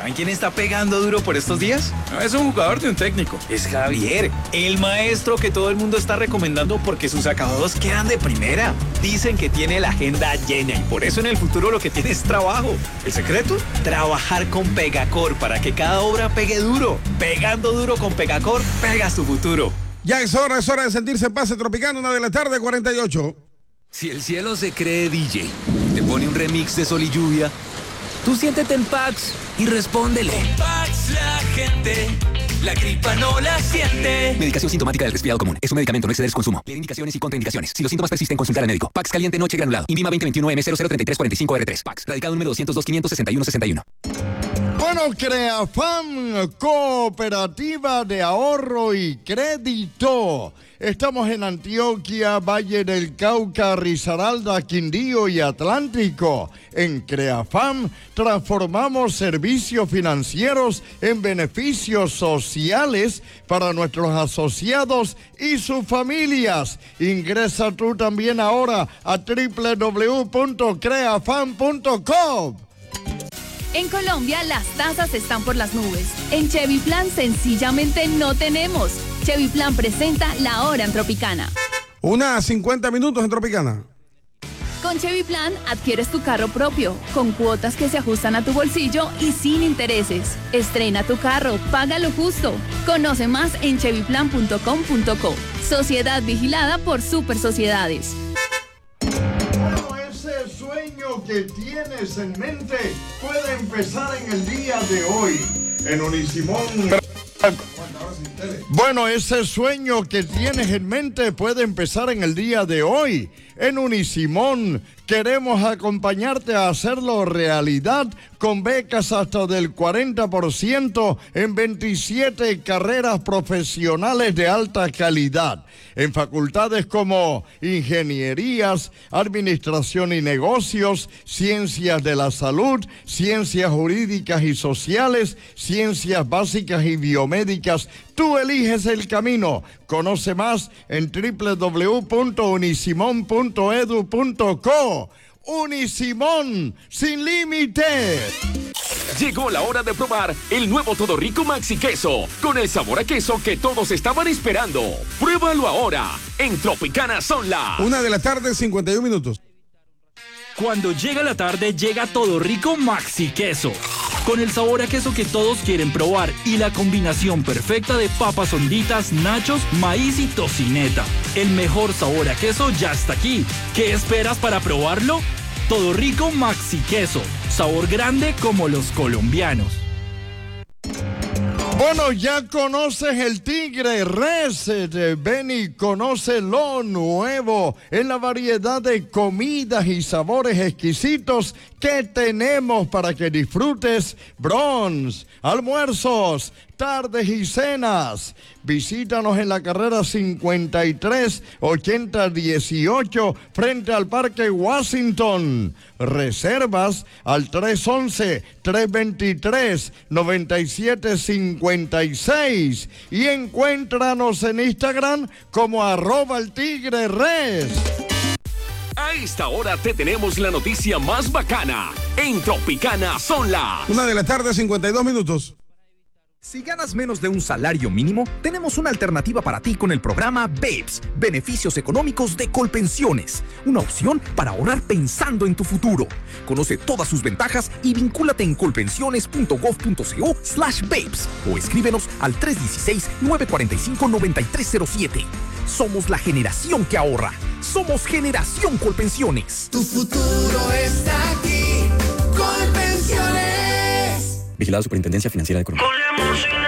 ¿Saben quién está pegando duro por estos días? No es un jugador de un técnico, es Javier, el maestro que todo el mundo está recomendando porque sus acabados quedan de primera. Dicen que tiene la agenda llena y por eso en el futuro lo que tiene es trabajo. ¿El secreto? Trabajar con Pegacor para que cada obra pegue duro. Pegando duro con Pegacor, pegas tu futuro. Ya es hora de sentirse pase Tropicana, 1:48 p.m. Si el cielo se cree DJ, te pone un remix de Sol y Lluvia, tú siéntete en Pax y respóndele. Con Pax la gente, la gripa no la siente. Medicación sintomática del resfriado común. Es un medicamento, no exceder su consumo. Leer indicaciones y contraindicaciones. Si los síntomas persisten, consultar al médico. Pax caliente noche granulado. INVIMA 2021M003345R3. Pax. Radicado número 202-561-61. Bueno, Creafam, Cooperativa de Ahorro y Crédito. Estamos en Antioquia, Valle del Cauca, Risaralda, Quindío y Atlántico. En Creafam transformamos servicios financieros en beneficios sociales para nuestros asociados y sus familias. Ingresa tú también ahora a www.creafam.com. En Colombia las tasas están por las nubes. En Chevy Plan sencillamente no tenemos. Chevy Plan presenta La Hora en Tropicana. 1:50 p.m. en Tropicana. Con Chevy Plan adquieres tu carro propio, con cuotas que se ajustan a tu bolsillo y sin intereses. Estrena tu carro, paga lo justo. Conoce más en chevyplan.com.co. Sociedad vigilada por Super Sociedades. Ese sueño que tienes en mente puede empezar en el día de hoy. En Unisimón. Bueno, ese sueño que tienes en mente puede empezar en el día de hoy. En Unisimón queremos acompañarte a hacerlo realidad con becas hasta del 40% en 27 carreras profesionales de alta calidad. En facultades como ingenierías, administración y negocios, ciencias de la salud, ciencias jurídicas y sociales, ciencias básicas y biomédicas. Tú eliges el camino. Conoce más en www.unisimon.edu.co. Unisimón, sin límite. Llegó la hora de probar el nuevo Todo Rico Maxi Queso, con el sabor a queso que todos estaban esperando. Pruébalo ahora, en Tropicana Sonla. 1:51 p.m. Cuando llega la tarde, llega Todo Rico Maxi Queso, con el sabor a queso que todos quieren probar y la combinación perfecta de papas honditas, nachos, maíz y tocineta. El mejor sabor a queso ya está aquí. ¿Qué esperas para probarlo? Todo Rico Maxi Queso, sabor grande como los colombianos. Bueno, ya conoces el Tigre Reset. Ven y conoce lo nuevo en la variedad de comidas y sabores exquisitos que tenemos para que disfrutes brunch, almuerzos, tardes y cenas. Visítanos en la carrera 53-80-18 frente al Parque Washington. Reservas al 311-323-9756 y encuéntranos en Instagram como @eltigreres. A esta hora te tenemos la noticia más bacana en Tropicana Sonla. 1:52 p.m. Si ganas menos de un salario mínimo, tenemos una alternativa para ti con el programa BEPS, Beneficios Económicos de Colpensiones. Una opción para ahorrar pensando en tu futuro. Conoce todas sus ventajas y vincúlate en colpensiones.gov.co/BEPS o escríbenos al 316-945-9307. Somos la generación que ahorra. Somos Generación Colpensiones. Tu futuro está aquí. Colpensiones. Vigilado Superintendencia Financiera de Colombia.